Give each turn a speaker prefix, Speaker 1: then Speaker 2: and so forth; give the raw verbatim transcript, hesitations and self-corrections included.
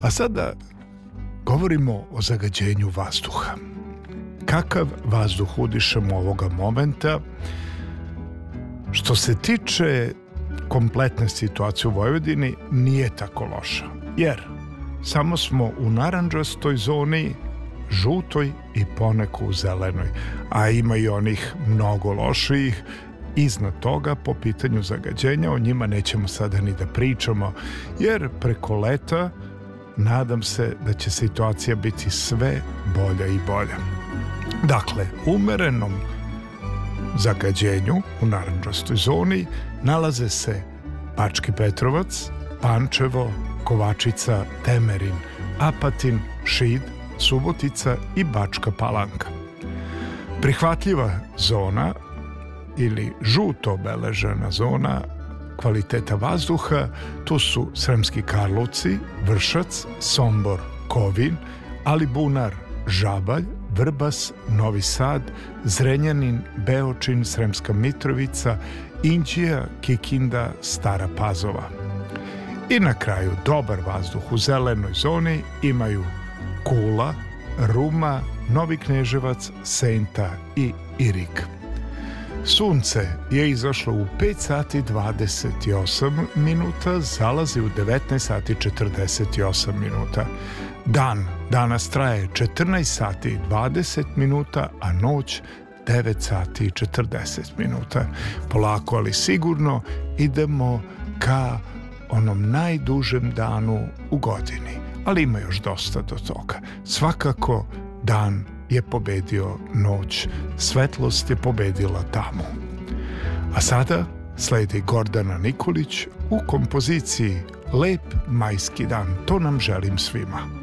Speaker 1: A sada govorimo o zagađenju vazduha. Kakav vazduh udišemo ovoga momenta? Što se tiče kompletne situacije u Vojvodini, nije tako loša. Jer samo smo u narandžastoj zoni, žutoj i poneko u zelenoj. A ima i onih mnogo lošijih iznad toga po pitanju zagađenja. O njima nećemo sada ni da pričamo, jer preko leta nadam se da će situacija biti sve bolja i bolja. Dakle, u umerenom zagađenju u narandžastoj zoni nalaze se Bački Petrovac, Pančevo, Kovačica, Temerin, Apatin, Šid, Subotica i Bačka Palanka. Prihvatljiva zona ili žuto obeležena zona kvaliteta vazduha, tu su Sremski Karlovci, Vršac, Sombor, Kovin, Alibunar, Žabalj, Vrbas, Novi Sad, Zrenjanin, Beočin, Sremska Mitrovica, Inđija, Kikinda, Stara Pazova. I na kraju dobar vazduh u zelenoj zoni imaju Kula, Ruma, Novi Kneževac, Senta i Irig. Sunce je izašlo u pet sati dvadeset osam minuta, zalazi u devetnaest sati četrdeset osam minuta. Dan danas traje četrnaest sati dvadeset minuta, a noć devet sati četrdeset minuta. Polako, ali sigurno idemo ka onom najdužem danu u godini. Ali ima još dosta do toga. Svakako dan je pobedio noć, svetlost je pobedila tamu. A sada sledi Gordana Nikolić u kompoziciji Lep majski dan. To nam želim svima.